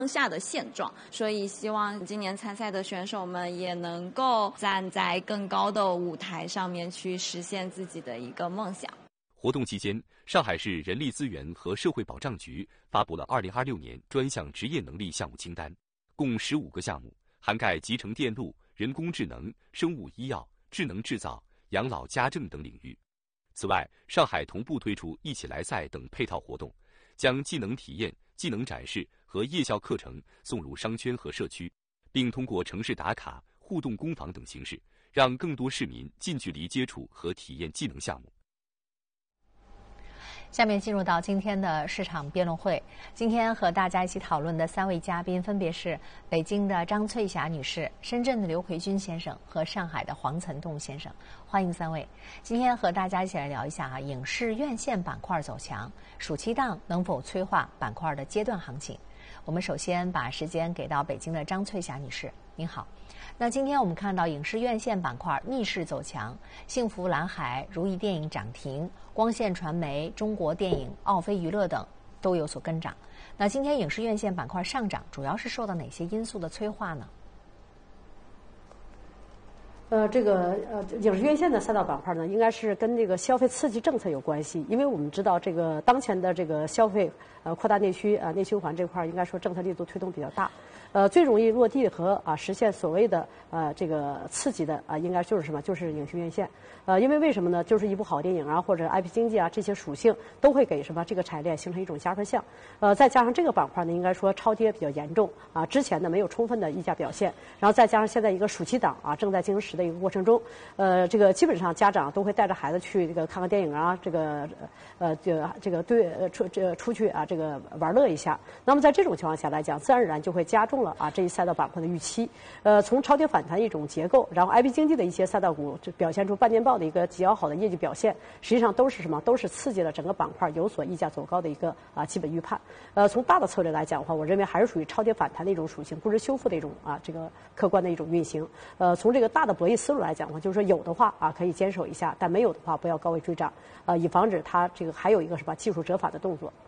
下的现状，所以希望今年参赛的选手们也能够站在更高的舞台上面去实现自己的一个梦想。 活动期间，上海市人力资源和社会保障局发布了2026年专项职业能力项目清单，共15个项目，涵盖集成电路、人工智能、生物医药、智能制造、养老家政等领域。此外，上海同步推出一起来赛等配套活动，将技能体验、技能展示和夜校课程送入商圈和社区，并通过城市打卡、互动工坊等形式，让更多市民近距离接触和体验技能项目。 下面进入到今天的市场辩论会。今天和大家一起讨论的3位嘉宾分别是北京的张翠霞女士、深圳的刘奎军先生和上海的黄岑栋先生，欢迎3位。今天和大家一起来聊一下影视院线板块走强，暑期档能否催化板块的阶段行情？我们首先把时间给到北京的张翠霞女士，您好。那今天我们看到影视院线板块逆势走强，幸福蓝海、如意电影涨停，光线传媒、中国电影、奥飞娱乐等都有所跟涨。那今天影视院线板块上涨，主要是受到哪些因素的催化呢？ 影视院线的赛道板块呢，应该是跟这个消费刺激政策有关系，因为我们知道这个当前的这个消费扩大内需内循环这块，应该说政策力度推动比较大。最容易落地和实现所谓的这个刺激的应该就是什么？就是影视院线。因为为什么呢？就是一部好电影啊，或者 IP 经济啊，这些属性都会给什么这个产业链形成一种加分项。再加上这个板块呢，应该说超跌比较严重啊，之前呢没有充分的溢价表现，然后再加上现在一个暑期档啊正在进行时的一个过程中，这个基本上家长都会带着孩子去这个看看电影啊，出去啊这个玩乐一下。那么在这种情况下来讲，自然而然就会加重了这一赛道板块的预期。从超跌反弹一种结构，然后 IP 经济的一些赛道股就表现出半年报的一个比较好的业绩表现，实际上都是什么？都是刺激了整个板块有所溢价走高的一个基本预判。从大的策略来讲的话，我认为还是属于超跌反弹的一种属性，估值修复的一种这个客观的一种运行。从这个大的博弈思路来讲的话，就是说有的话可以坚守一下，但没有的话不要高位追涨，以防止它这个还有一个什么技术折返的动作。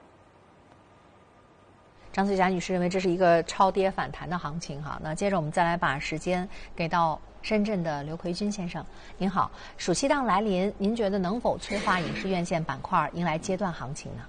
张翠霞女士认为这是一个超跌反弹的行情哈。那接着我们再来把时间给到深圳的刘奎军先生，您好，暑期档来临，您觉得能否催化影视院线板块迎来阶段行情呢？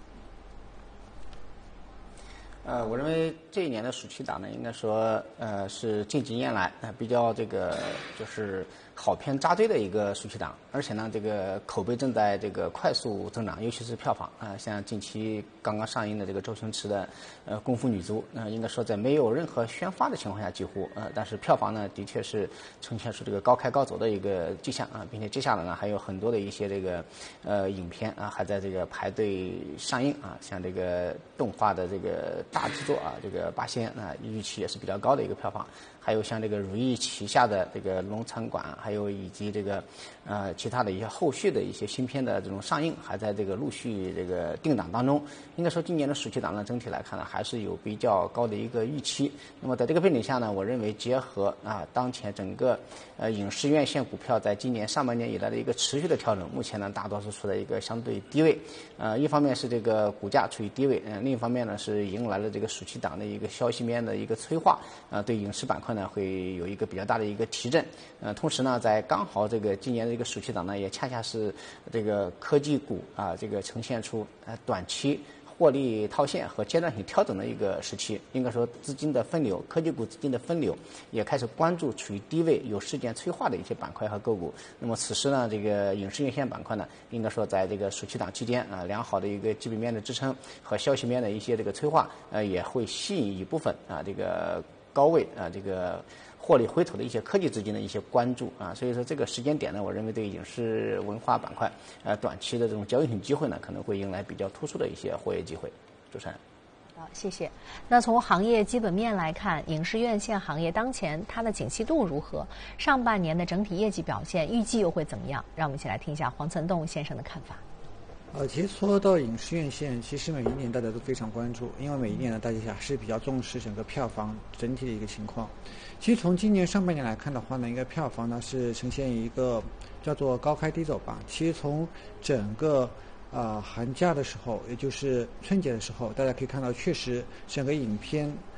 我认为这一年的暑期档呢，应该说是近几年来比较这个就是好片扎堆的一个暑期档，而且呢这个口碑正在这个快速增长，尤其是票房像近期刚刚上映的这个周星驰的功夫女足，应该说在没有任何宣发的情况下几乎但是票房呢的确是呈现出这个高开高走的一个迹象并且接下来呢还有很多的一些这个影片还在这个排队上映像这个动画的这个大制作这个八仙预期也是比较高的一个票房，还有像这个如意旗下的这个龙餐馆，还有以及这个其他的一些后续的一些新片的这种上映，还在这个陆续这个定档当中。应该说今年的暑期档呢，整体来看呢，还是有比较高的一个预期。那么在这个背景下呢，我认为结合当前整个影视院线股票在今年上半年以来的一个持续的调整，目前呢大多是处在一个相对低位。一方面是这个股价处于低位，另一方面呢是迎来了这个暑期档的一个消息面的一个催化，对影视板块呢会有一个比较大的一个提振。同时呢，在刚好这个今年的一个暑期档呢，也恰恰是这个科技股这个呈现出短期获利套现和阶段性调整的一个时期。应该说资金的分流，科技股资金的分流也开始关注处于低位有事件催化的一些板块和个股。那么此时呢，这个影视院线板块呢，应该说在这个暑期档期间良好的一个基本面的支撑和消息面的一些这个催化也会吸引一部分这个高位这个获利回吐的一些科技资金的一些关注所以说这个时间点呢，我认为对影视文化板块短期的这种交易性机会呢，可能会迎来比较突出的一些活跃机会。主持人。 好，谢谢。那从行业基本面来看，影视院线行业当前它的景气度如何？上半年的整体业绩表现预计又会怎么样？让我们一起来听一下黄岑栋先生的看法。 其实说到影视院线，其实每一年大家都非常关注，因为每一年呢，大家还是比较重视整个票房整体的一个情况。其实从今年上半年来看的话呢，应该票房呢是呈现一个叫做高开低走吧。其实从整个寒假的时候，也就是春节的时候，大家可以看到，确实整个影片